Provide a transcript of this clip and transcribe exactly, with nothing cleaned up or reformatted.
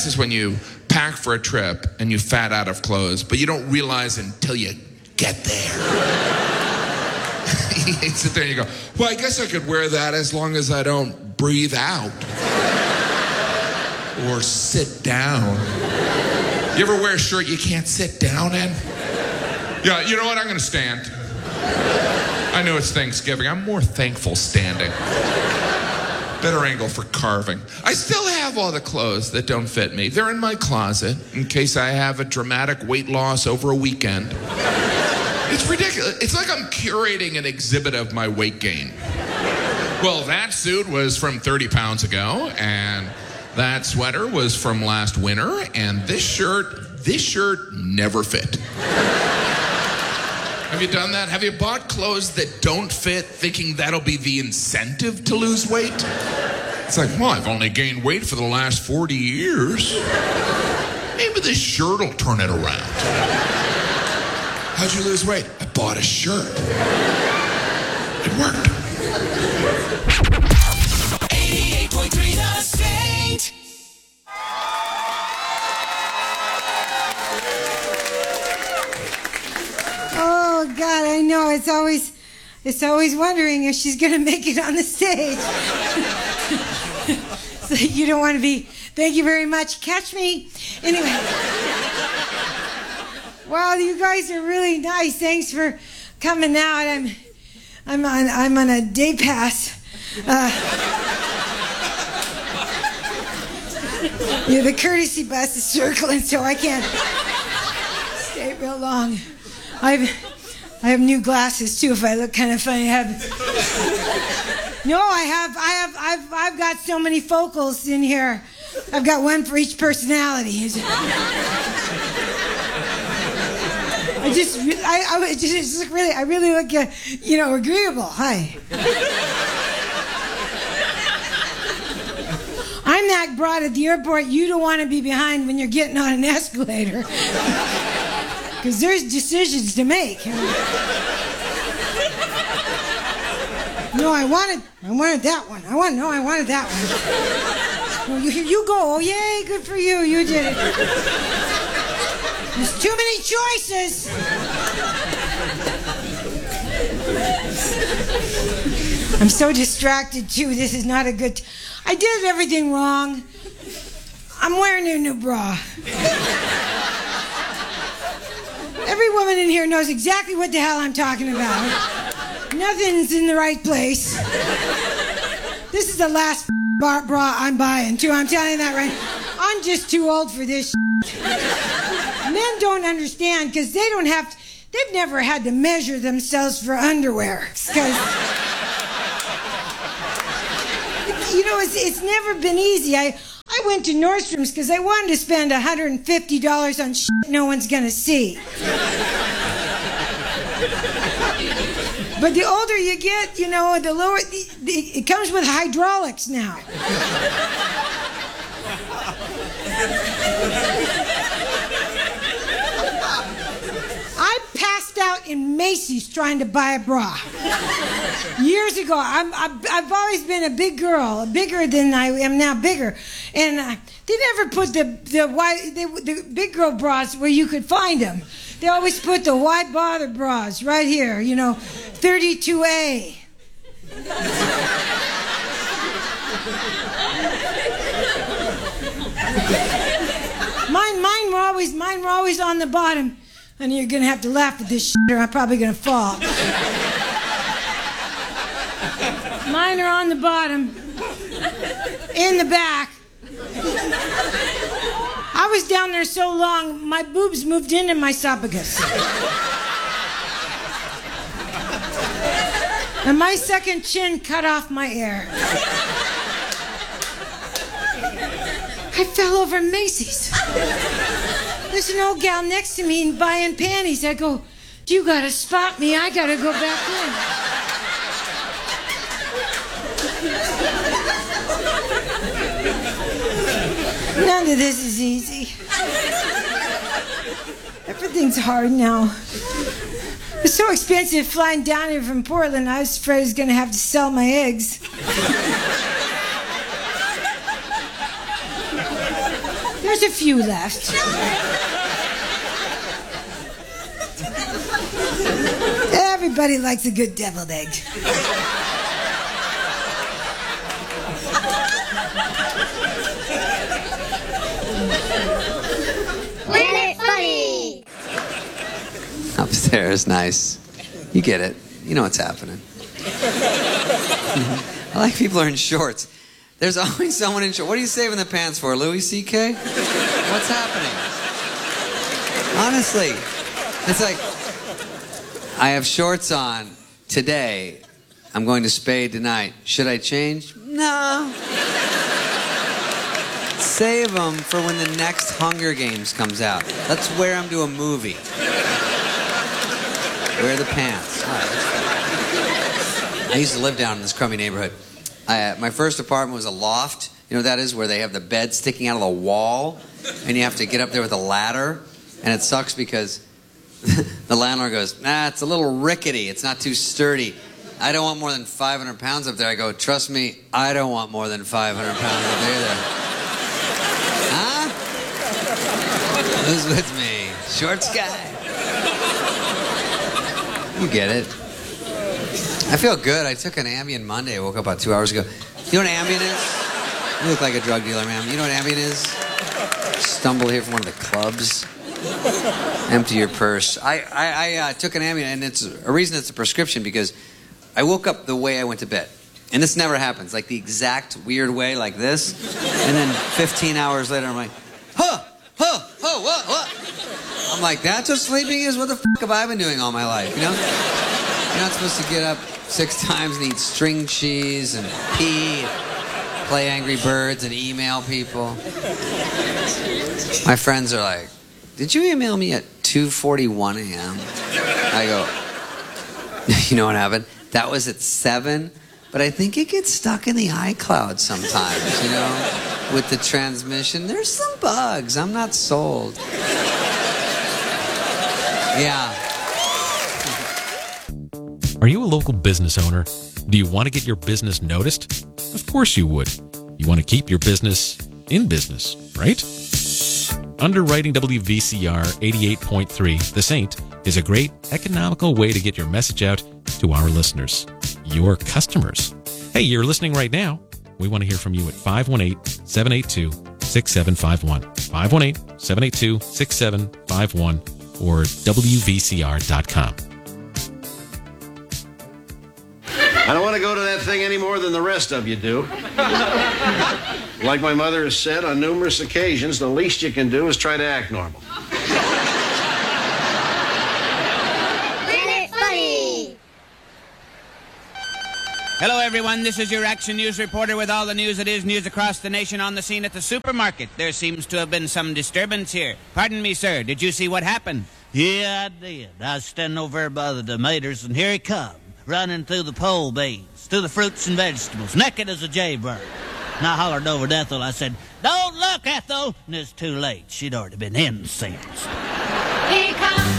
best is when you pack for a trip and you fat out of clothes, but you don't realize until you get there. You sit there and you go, well, I guess I could wear that as long as I don't breathe out. Or sit down. You ever wear a shirt you can't sit down in? Yeah, you know what? I'm going to stand. I know it's Thanksgiving. I'm more thankful standing. Better angle for carving. I still have all the clothes that don't fit me. They're in my closet in case I have a dramatic weight loss over a weekend. It's ridiculous. It's like I'm curating an exhibit of my weight gain. Well, that suit was from thirty pounds ago, and that sweater was from last winter, and this shirt, this shirt never fit. Have you done that? Have you bought clothes that don't fit thinking that'll be the incentive to lose weight? It's like, well, I've only gained weight for the last forty years. Maybe this shirt will turn it around. How'd you lose weight? I bought a shirt. It worked. eighty-eight point three The State. Oh God, I know. It's always, it's always wondering if she's gonna make it on the stage. So you don't want to be. Thank you very much. Catch me. Anyway. Well, you guys are really nice. Thanks for coming out. I'm, I'm on, I'm on a day pass. Uh, yeah, the courtesy bus is circling, so I can't stay real long. I've, I have new glasses too. If I look kind of funny, I have. No, I have, I have, I've, I've got so many focals in here. I've got one for each personality. I just, I, I just, just really, I really look, uh, you know, agreeable. Hi. I'm that broad at the airport you don't want to be behind when you're getting on an escalator. Because there's decisions to make. No, I wanted, I wanted that one. I want, no, I wanted that one. Well, you, you go. Oh, yay, good for you. You did it. There's too many choices. I'm so distracted, too. This is not a good... T- I did everything wrong. I'm wearing a new bra. Every woman in here knows exactly what the hell I'm talking about. Nothing's in the right place. This is the last bar- bra I'm buying, too. I'm telling you that right. I'm just too old for this shit. Men don't understand because they don't have to, they've never had to measure themselves for underwear. Because, you know, it's, it's never been easy. I, I went to Nordstrom's because I wanted to spend one hundred fifty dollars on shit no one's going to see. But the older you get, you know, the lower, the, the, it comes with hydraulics now. I passed out in Macy's trying to buy a bra. Years ago, I'm, I've, I've always been a big girl, bigger than I am now, bigger. And uh, they never put the the, wide, they, the big girl bras where you could find them. They always put the wide bother bras right here, you know, thirty-two A. Mine, mine were always, mine were always on the bottom. And you're gonna have to laugh at this shit, or I'm probably gonna fall. Mine are on the bottom, in the back. I was down there so long, my boobs moved into my esophagus. And my second chin cut off my air. I fell over Macy's. There's an old gal next to me buying panties. I go, you gotta spot me. I gotta go back in. None of this is easy. Everything's hard now. It's so expensive flying down here from Portland. I was afraid I was gonna have to sell my eggs. There's a few left. Everybody likes a good deviled egg. Planet Funny! Upstairs, nice. You get it. You know what's happening. I like people are in shorts. There's always someone in shorts. What are you saving the pants for, Louis C K? What's happening? Honestly, it's like, I have shorts on today. I'm going to Spade tonight. Should I change? No. Save them for when the next Hunger Games comes out. Let's wear them to a movie. Wear the pants. All right. I used to live down in this crummy neighborhood. I, uh, my first apartment was a loft. You know what that is? Where they have the bed sticking out of the wall, and you have to get up there with a ladder. And it sucks because the landlord goes, nah, it's a little rickety. It's not too sturdy. I don't want more than five hundred pounds up there. I go, trust me, I don't want more than five hundred pounds up there either. Huh? Who's with me? Shorts guy? You get it. I feel good. I took an Ambien Monday. I woke up about two hours ago. You know what Ambien is? You look like a drug dealer, man. You know what Ambien is? Stumble here from one of the clubs. Empty your purse. I, I, I uh, took an Ambien, and it's a reason it's a prescription because I woke up the way I went to bed. And this never happens. Like the exact weird way, like this. And then fifteen hours later, I'm like, huh, huh, huh, what, what? I'm like, that's what sleeping is? What the fuck have I been doing all my life, you know? You're not supposed to get up six times and eat string cheese and pee and play Angry Birds and email people. My friends are like, did you email me at two forty-one a.m.? I go, you know what happened? That was at seven, but I think it gets stuck in the iCloud sometimes, you know? With the transmission, there's some bugs. I'm not sold. Yeah. Are you a local business owner? Do you want to get your business noticed? Of course you would. You want to keep your business in business, right? Underwriting W V C R eighty-eight point three, The Saint, is a great economical way to get your message out to our listeners, your customers. Hey, you're listening right now. We want to hear from you at five one eight, seven eight two, six seven five one, five one eight, seven eight two, six seven five one, or W V C R dot com. I don't want to go to that thing any more than the rest of you do. Like my mother has said on numerous occasions, the least you can do is try to act normal. Planet Funny! Hello, everyone. This is your Action News reporter with all the news that is news across the nation on the scene at the supermarket. There seems to have been some disturbance here. Pardon me, sir. Did you see what happened? Yeah, I did. I was standing over there by the tomatoes, and here he come, running through the pole beans, through the fruits and vegetables, naked as a jaybird. And I hollered over to Ethel. I said, "Don't look, Ethel!" And it's too late. She'd already been incensed. Here comes